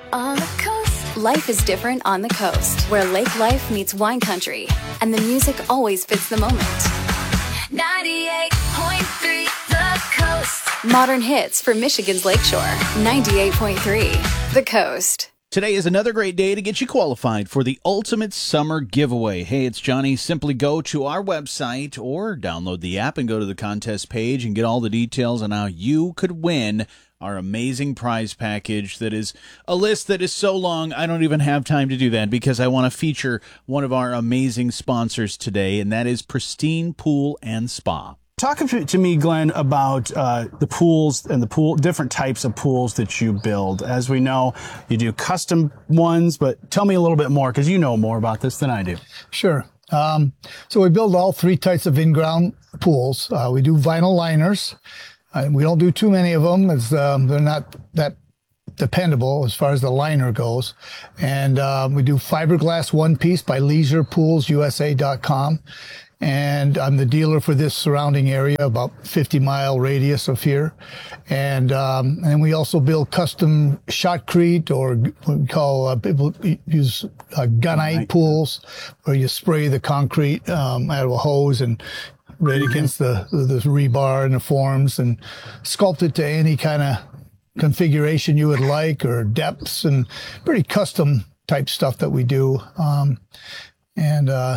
On the coast. Life is different on the coast, where lake life meets wine country, and the music always fits the moment. 98.3 The Coast. Modern hits for Michigan's Lakeshore. 98.3 The Coast. Today is another great day to get you qualified for the Ultimate Summer Giveaway. Hey, it's Johnny. Simply go to our website or download the app and go to the contest page and get all the details on how you could win our amazing prize package. That is a list that is so long, I don't even have time to do that because I want to feature one of our amazing sponsors today, and that is Pristine Pool and Spa. Talk to me, Glenn, about the pools and different types of pools that you build. As we know, you do custom ones, but tell me a little bit more because you know more about this than I do. Sure. So we build all three types of in-ground pools. We do vinyl liners. We don't do too many of them as they're not that dependable as far as the liner goes. And we do fiberglass one-piece by leisurepoolsusa.com. And I'm the dealer for this surrounding area, about 50-mile radius of here. And we also build custom shotcrete, or what we call, people use gunite pools, where you spray the concrete out of a hose and right against the rebar and the forms and sculpt it to any kind of configuration you would like, or depths, and pretty custom type stuff that we do.